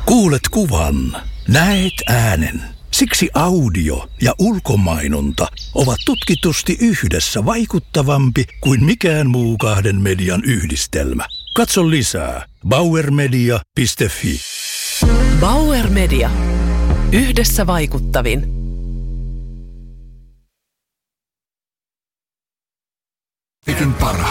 Kuulet kuvan, näet äänen. Siksi audio ja ulkomainonta ovat tutkitusti yhdessä vaikuttavampi kuin mikään muu kahden median yhdistelmä. Katso lisää bauermedia.fi. Bauer Media. Yhdessä vaikuttavin. Pikin para.